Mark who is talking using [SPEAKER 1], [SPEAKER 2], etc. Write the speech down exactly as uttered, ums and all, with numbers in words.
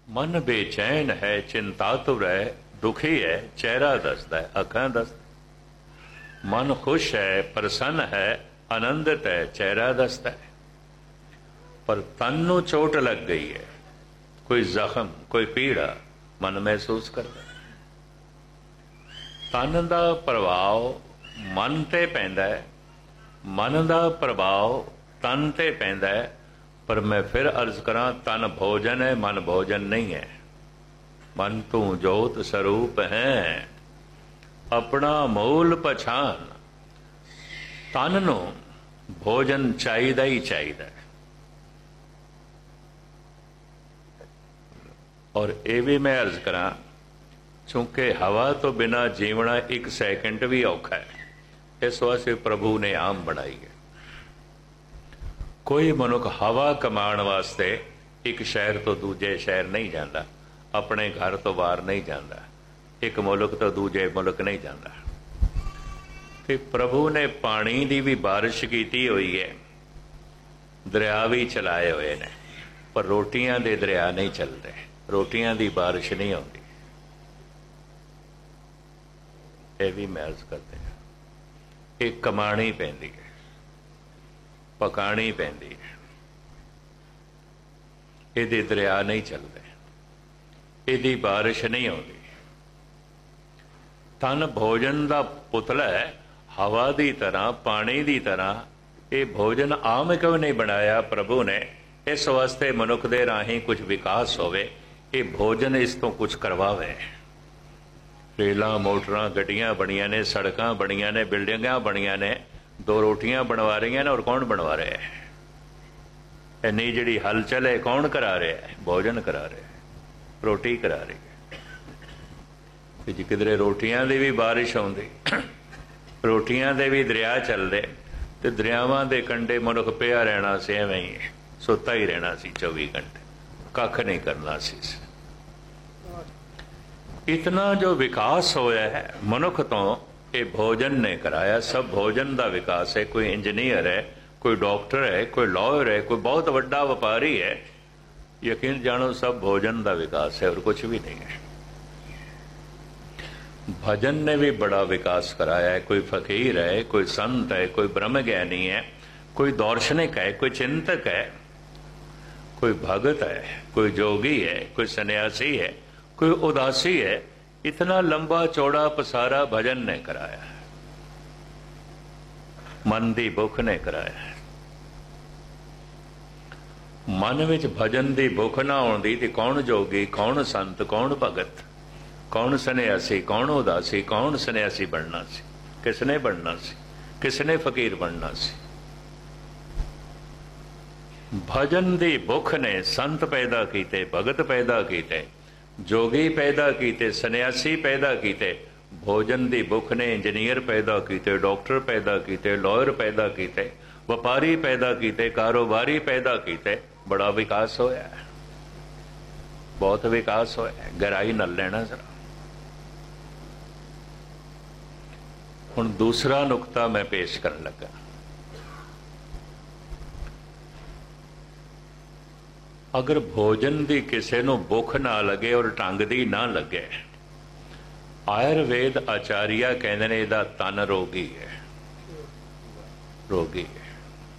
[SPEAKER 1] मन बेचैन है चिंतातुर है, दुखी है चेहरा दसदा है, अखां दसदा। मन खुश है प्रसन्न है, आनंदित है चेहरा दसदा है। पर तन नूं चोट लग गई है, कोई जख्म कोई पीड़ा मन महसूस करता है। तन का प्रभाव मन ते पैंदा है, मन का प्रभाव तन ते पैंदा है। पर मैं फिर अर्ज करा, तन भोजन है मन भोजन नहीं है। मन तू जोत स्वरूप है, अपना मूल पछान। तन नू भोजन चाहिदा ही चाहिदा है। और ये भी मैं अर्ज करा, चूंकि हवा तो बिना जीवना एक सैकेंड भी औखा है, इस वास्ते प्रभु ने आम बनाई है। कोई मनुख हवा कमाण वास्ते एक शहर तो दूजे शहर नहीं जाता, अपने घर तो बाहर नहीं जाता, एक मुल्क तो दूजे मुल्क नहीं जाता। ते प्रभु ने पानी की भी बारिश की हुई है, दरिया भी चलाए हुए ने, पर रोटियां दे दरिया नहीं चलते, रोटियां की बारिश नहीं आती। ये भी मैं अर्ज करते हैं, एक कमाणी पैंदी है, पकानी पैंदी है, ये दरिया नहीं चलते, यदी बारिश नहीं आती। तन भोजन का पुतला है, हवा की तरह पानी की तरह। ये भोजन आम क्यों नहीं बनाया प्रभु ने? इस वास्ते मनुख दे राही कुछ विकास होवे, ये भोजन इस तो कुछ करवावे। रेलां मोटरां गड्डियां बनिया ने, सड़कां बनिया ने, बिल्डिंगां बनिया ने, दो रोटियां बनवा रही हैं, और कौन बनवा रहा है? इन्नी जिहड़ी हलचल है कौन करा रहा है? भोजन करा रहा है, रोटी करा रही है। जी किधरे रोटियां दी भी बारिश आउंदी, रोटियां दे भी दरिया चलदे, ते दरियावां दे कंढे मनुख पिया रहना सी, एवें ही सुता ही रहना सी चौबी घंटे, कख नहीं करना सी। इतना जो विकास होया है मनुख तो ये भोजन ने कराया। सब भोजन का विकास है। कोई इंजीनियर है, कोई डॉक्टर है, कोई लॉयर है, कोई बहुत बड़ा व्यापारी है, यकीन जानो सब भोजन का विकास है और कुछ भी नहीं है। भजन ने भी बड़ा विकास कराया है। कोई फकीर है, कोई संत है, कोई ब्रह्म ज्ञानी है, कोई दार्शनिक है, कोई चिंतक है, कोई भगत है, कोई जोगी है, कोई सन्यासी है, कोई उदासी है। इतना लंबा चौड़ा पसारा भजन ने कराया है, मन की भुख ने कराया है। मन विच भजन की भुख ना आउंदी ते कौन जोगी, कौन संत, कौन भगत, कौन सन्यासी, कौन उदासी, कौन सन्यासी बनना सी? किसने बनना सी? किसने फकीर बनना सी? भजन की भुख ने संत पैदा कीते, भगत पैदा कीते, जोगी पैदा कीते, सन्यासी पैदा कीते। भोजन की भुख ने इंजीनियर पैदा कीते, डॉक्टर पैदा कीते, लॉयर पैदा कीते, व्यापारी पैदा कीते, कारोबारी पैदा कीते। बड़ा विकास होया है, बहुत विकास होया है। गहराई न लेना जरा। हुण दूसरा नुकता मैं पेश करन लगा। अगर भोजन की किसी को भुख ना लगे और ढंग की ना लगे, आयुर्वेद आचार्य कहते हैं इहदा तन रोगी है, रोगी है।